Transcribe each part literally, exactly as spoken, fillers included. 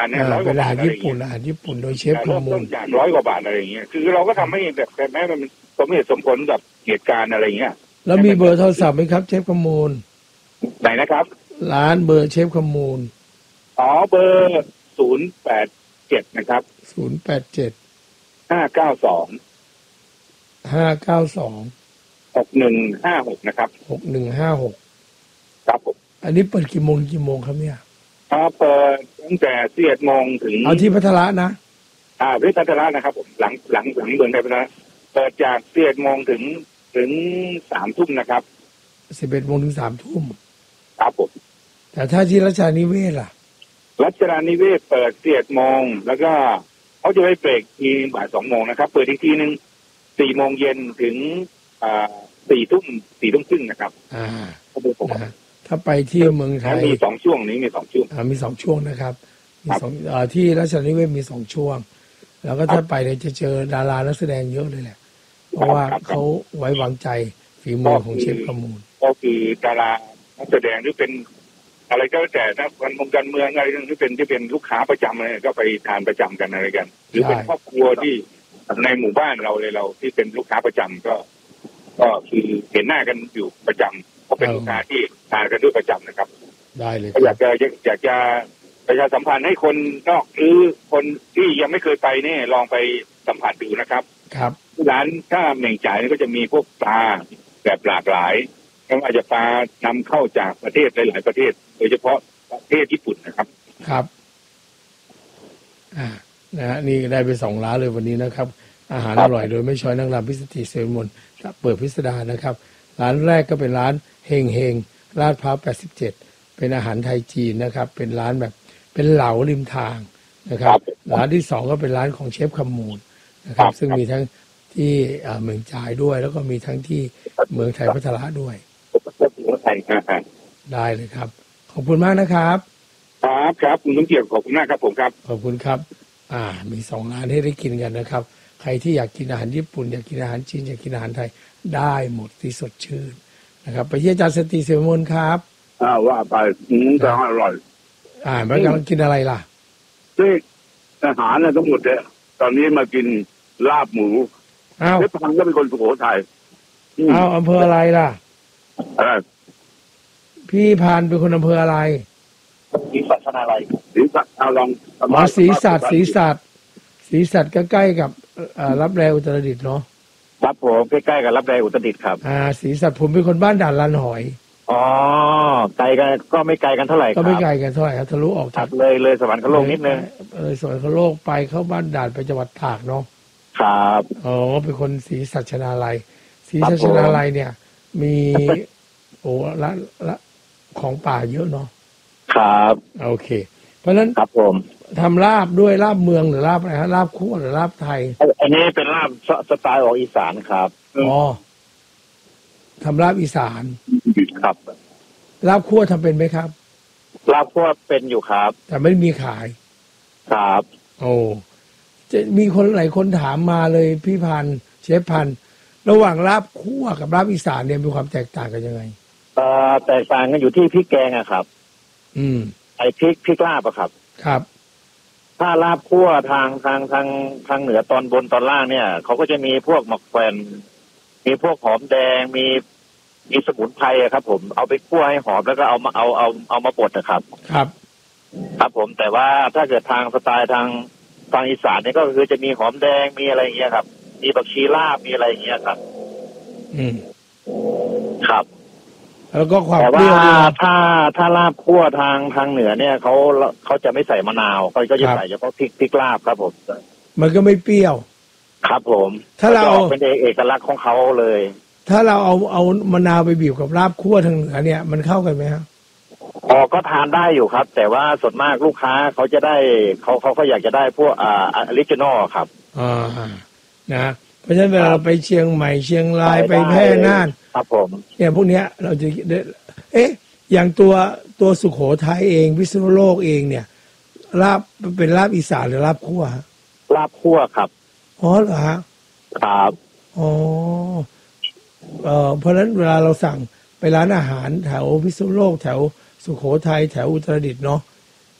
เนี่ยร้อยกว่าบาทอะไรอย่างเงี้ยอาหารญี่ปุ่นโดยเชฟขมูลจากร้อยกว่าบาทอะไรอย่างเงี้ยคือเราก็ทำให้แบบแม้มันสมเหตุสมผลกับเหตุการณ์อะไรอย่างเงี้ยแล้วมีเบอร์โทรศัพท์ไหมครับเชฟขมูลไหนนะครับร้านเบอร์เชฟขมูลอ๋อเบอร์ศูนย์แปดเจ็ดนะครับศูนย์แปดเจ็ดห้าเก้าสองห้าเก้าสองหกหนึ่งห้าหกนะครับหกหนึ่งห้าหกครับผมอันนี้เปิดกี่โมงกี่โมงครับเนี่ยอ่าเปิดตั้งแต่สิบเอ็ดโมงถึงเอาที่พัทระนะอ่าที่พัทระนะครับผมหลังหลังหลังเมืองไทยพัทระเปิดจากสิบเอ็ดโมงถึงถึงสามทุ่มนะครับสิบเอ็ดโมงถึงสามทุ่มครับผมแต่ถ้าที่รัชดานิเวศล่ะรัชดานิเวศเปิดสิบเอ็ดโมงแล้วก็เขาจะไปเบรกทีบ่ายสองโมงนะครับเปิดอีกทีนึงสี่โมงเย็นถึงอ่าสี่ทุ่มสี่ทุ่มครึ่งนะครับอ่าถ้าไปที่เมืองไทยมีสองช่วงนี้มีสองช่วงอ่ามีสองช่วงนะครับมีสองอ่าที่รัชดานิเวศมีสองช่วงแล้วก็ถ้าไปเนี่ยจะเจอดารานักแสดงเยอะเลยแหละเพราะว่าเขาไว้วางใจฝีมือของเชฟขมูลก็คือดารานักแสดงหรือเป็นอะไรก็แต่ถ้าการวงการเมืองอะไรที่เป็นที่เป็นลูกค้าประจำอะไรก็ไปทานประจำกันอะไรกันหรือเป็นครอบครัวที่ในหมู่บ้านเราเลยเราที่เป็นลูกค้าประจำก็ก็คือเห็นหน้ากันอยู่ประจำก็เป็นลูกค้าที่ทานกันด้วยประจำนะครับได้เลยอยากจะอยากจะประชาสัมพันธ์ให้คนนอกหรือคนที่ยังไม่เคยไปเนี่ยลองไปสัมผัสดูนะครับครับร้านถ้าเหม่งจ่ายนี่ก็จะมีพวกปลาแบบหลากหลายไม่ว่าจะปลานำเข้าจากประเทศหลายๆประเทศโดยเฉพาะประเทศญี่ปุ่นนะครับครับอ่านะฮะนี่ได้ไปสองร้านเลยวันนี้นะครับอาหารอร่อยโดยไม่ช้อยนางรำพิสติเซลมนเปิดพิสดารนะครับร้านแรกก็เป็นร้านเฮงเฮงลาดพร้าวแปดสิบเจ็ดเป็นอาหารไทยจีนนะครับเป็นร้านแบบเป็นเหลาริมทางนะครับร้านที่สองก็เป็นร้านของเชฟขมูลนะครับซึ่งมีทั้งที่เมืองจ่ายด้วยแล้วก็มีทั้งที่เมืองไทยพัทระด้วยได้เลยครับขอบคุณมากนะครับครับครับคุณต้องเกียรติขอบคุณมากครับผมครับขอบคุณครับอ่ามีสองร้านให้ได้กินกันนะครับใครที่อยากกินอาหารญี่ปุ่นอยากกินอาหารจีนอยากกินอาหารไทยได้หมดที่สดชื่นนะครับไปที่อาจารย์สติเสมนครับอ่าว่าไปอืมแต่อร่อยอ่าเมื่อกำลังกินอะไรล่ะที่อาหารเนี่ยทั้งหมดเนี่ยตอนนี้มากินลาบหมูอ้าวเชฟพันก็เป็นคนสุโขทัยอ้าวอำเภออะไรล่ะอะไรพี่พานเป็นคนอำเภออะไรศรีสัชนาลัยศรีสัชเอาลองอ๋อศรีสัชศรีสัชศรีสัชก็ใกล้กับรับแลอุตรดิตถ์เนาะครับผมใกล้ๆกับรับแลอุตรดิตถ์ครับอ่าศรีสัชผมเป็นคนบ้านด่านลันหอยอ๋อไกลกันก็ไม่ไกลกันเท่าไหร่ครับก็ไม่ไกลกันเท่าไหร่ครับทะลุออกจากเลยเลยสวรรคโลกนิดนึงเลยสวรรคโลกไปเข้าบ้านด่านไปจังหวัดตากเนาะครับอ๋อเป็นคนศรีสัชนาลัยศรีสัชนาลัยเนี่ยมีโอ้ละละของป่าเยอะเนาะครับโอเคเพราะฉะนั้นครับผมทำลาบด้วยลาบเมืองหรือลาบอะไรฮะลาบคั่วหรือลาบไทยอันนี้เป็นลาบสไตล์ออกอีสานครับอ๋อทำลาบอีสานครับลาบคั่วทำเป็นไหมครับลาบคั่วเป็นอยู่ครับแต่ไม่มีขายครับโอ้จะมีคนหลายคนถามมาเลยพี่พันธุ์เชฟพันธุ์ระหว่างลาบคั่วกับลาบอีสานเนี่ยมีความแตกต่างกันยังไงเอ่อแตกต่างกันอยู่ที่พริกแกงอะครับอืมไอพริกพริกลาบอะครับครับถ้าลาบคั่วทางทางทางทางเหนือตอนบนตอนล่างเนี่ยเขาก็จะมีพวกหมักแควนมีพวกหอมแดงมีมีสมุนไพรอะครับผมเอาไปคั่วให้หอมแล้วก็เอามาเอาเอาเอามาบดนะครับครับครับผมแต่ว่าถ้าเกิดทางสไตล์ทางทางอีสานเนี่ยก็คือจะมีหอมแดงมีอะไรอย่างเงี้ยครับมีผักชีลาบมีอะไรอย่างเงี้ยครับอืมครับแล้วก็ความแต่ว่าถ้าถ้าลาบคั่วทางทางเหนือเนี่ยเขาเขาจะไม่ใส่มะนาวเขาก็จะใส่เฉพาะพริกพริกลาบครับผมมันก็ไม่เปรี้ยวครับผมถ้าเราเป็นเอกลักษณ์ของเขาเลยถ้าเราเอาเอามะนาวไปบีบกับลาบคั่วทางเหนือเนี่ยมันเข้ากันไหมครับอ๋อก็ทานได้อยู่ครับแต่ว่าส่วนมากลูกค้าเขาจะได้เขาเขาเขาอยากจะได้พวกอ่าออริจินอลครับอ่านะเพราะฉะนั้นเวลาเราไปเชียงใหม่เชียงรายไปแพร่น่านครับผมเนี่ยพวกเนี้ยเราจะเอ๊ะอย่างตัวตัวสุโขทัยเองพิษณุโลกเองเนี่ยลาบเป็นลาบอีสานหรือลาบคั่วลาบคั่วครับอ๋อเหรอฮะครับอ๋อเอ่อเพราะฉะนั้นเวลาเราสั่งไปร้านอาหารแถวพิษณุโลกแถวสุโขทัยแถวอุตรดิตถ์เนาะ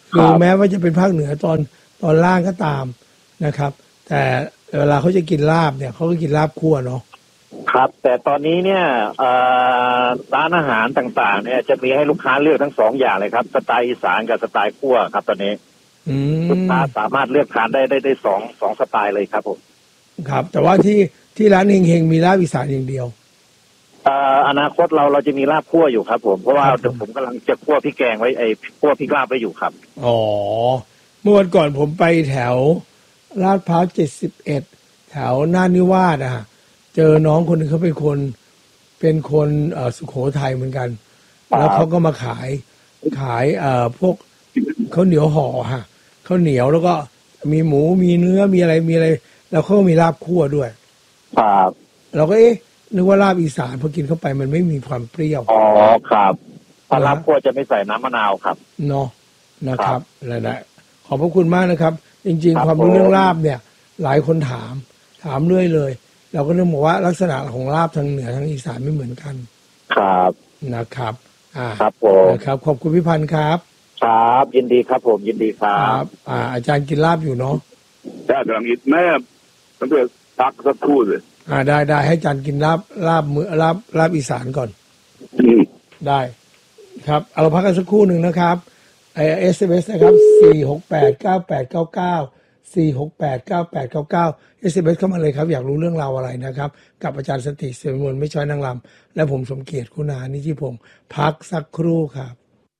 คือแม้ว่าจะเป็นภาคเหนือตอนตอนล่างก็ตามนะครับแต่เวลาเขาจะกินลาบเนี่ยเขาก็กินลาบคั่วเนาะครับแต่ตอนนี้เนี่ยร้านอาหารต่างๆเนี่ยจะมีให้ลูกค้าเลือกทั้งสองอย่างเลยครับสไตล์อีสานกับสไตล์คั่วครับตอนนี้ลูกค้าสามารถเลือกทานได้ได้ได้สองสองสไตล์เลยครับผมครับแต่ว่าที่ที่ร้านเฮงๆมีลาบอีสานอย่างเดียวอนาคตเราเราจะมีลาบคั่วอยู่ครับผมเพราะว่าเดี๋ยวผมกำลังจะคั่วพริกแกงไว้ไอ้คั่วพริกลาบไว้อยู่ครับอ๋อเมื่อวันก่อนผมไปแถวลาดพร้าวเจ็ดสิบเอ็ดแถวน่านนิวาสอ่ะเจอน้องคนนึงเขาเป็นคนเป็นคนเอ่อสุโขทัยเหมือนกันแล้วเขาก็มาขายขายเอ่อพวกข้าวเหนียวห่อฮะข้าวเหนียวแล้วก็มีหมูมีเนื้อมีอะไรมีอะไรแล้วเขาก็มีลาบคั่วด้วยครับเราก็เอ๊ะนึกว่าลาบอีสานพอกินเข้าไปมันไม่มีความเปรี้ยวอ๋อครับถ้าลาบคั่วจะไม่ใส่น้ำมะนาวครับเนาะนะครับแล้วนะขอบพระคุณมากนะครับจริงๆความรู้เรื่องลาบเนี่ยหลายคนถามถามเรื่อยเลยเราก็เริ่มบอกว่าลักษณะของลาบทางเหนือทางอีสานไม่เหมือนกันครับนะครับอ่าครับผมนะครับขอบคุณพี่พันธ์ครับครับยินดีครับผมยินดีครับอ่าอาจารย์กินลาบอยู่เนาะได้กำลังกินแม่ต้องเดือดพักสักครู่เลยอ่าได้ได้ให้อาจารย์กินลาบลาบมือลาบลาบอีสานก่อนได้ครับเอาเราพักกันสักครู่หนึ่งนะครับไอเอสเอ็มเอสนะครับสี่หกแปดเก้าแปดเก้าเก้าสี่หกแปดเก้าแปดเก้าเก้าเอสเอ็มเอสเข้ามาเลยครับอยากรู้เรื่องราวอะไรนะครับกับอาจารย์สันติเสรีมนไม่ช้อยนางรำและผมสมเกียรติคุณานิธิพงศ์พักสักครู่ครับ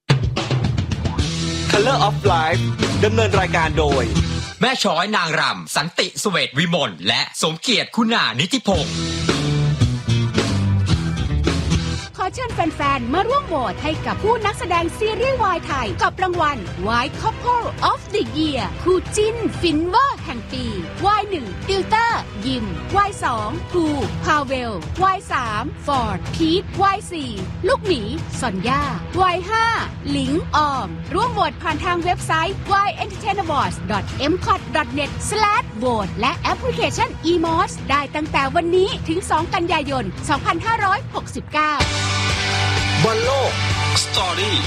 Color of Life ดำเนินรายการโดยแม่ช้อยนางรำสันติเสวตวิมลและสมเกียรติคุณานิธิพงศ์ขอเชิญแฟนๆมาร่วมโหวตให้กับผู้นักแสดงซีรีส์วายไทยกับรางวัล White Couple of the Year คู่จิ้นฟินเวอร์แห่งปี วาย หนึ่ง ติวเตอร์ยิม วาย สอง ภูพาเวล วาย สาม ฟอร์ดพีท วาย สี่ ลูกหมีซอนย่า วาย ห้า หลิงออมร่วมโหวตผ่านทางเว็บไซต์ วาย เอ็นเตอร์เทน อวอร์ดส์ ดอท เอ็ม คอท ดอท เน็ต สแลช โหวต และแอปพลิเคชัน อี มอส ได้ตั้งแต่วันนี้ถึง สอง กันยายน สองพันห้าร้อยหกสิบเก้าบอลโลกสตอรี่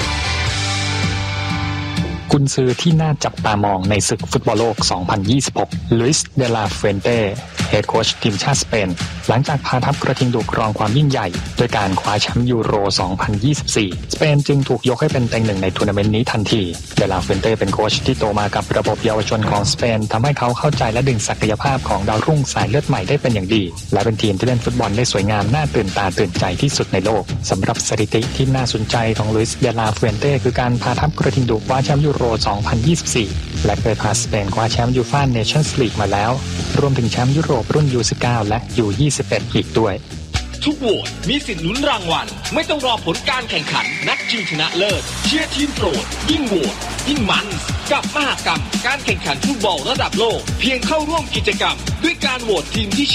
กุนซือที่น่าจับตามองในศึกฟุตบอลโลก สองพันยี่สิบหก ลุยส์ เดลาเฟนเต้ เฮดโค้ชทีมชาติสเปนหลังจากพาทัพกระทิงดุครองความยิ่งใหญ่ด้วยการคว้าแชมป์ยูโร สองพันยี่สิบสี่ สเปนจึงถูกยกให้เป็นเต็งหนึ่งในทัวร์นาเมนต์นี้ทันที เดลาเฟนเต้เป็นโค้ชที่โตมากับระบบเยาวชนของสเปนทำให้เขาเข้าใจและดึงศักยภาพของดาวรุ่งสายเลือดใหม่ได้เป็นอย่างดีและเป็นทีมที่เล่นฟุตบอลได้สวยงามน่าตื่นตาตื่นใจที่สุดในโลกสำหรับสถิติที่น่าสนใจของลุยส์ เดลาเฟนเต้คือการพาทัพกระทิงดุคว้าแชมป์ยูโร สองพันยี่สิบสี่ และเคยพาสเปนคว้าแชมป์ยูฟ่าเนชั่นส์ลีกมาแล้วรวมถึงแชมป์ยุโรปรุ่น ยู สิบเก้า และ ยู ยี่สิบเอ็ด อีกด้วยทุกโหวตมีสิทธิ์ลุ้นรางวัลไม่ต้องรอผลการแข่งขันนัดชิงชนะเลิศเชียร์ทีมโปรดยิ่งโหวตยิ่งมันกับมหกรรมการแข่งขันฟุตบอลระดับโลกเพียงเข้าร่วมกิจกรรมด้วยการโหวตทีมที่เชียร์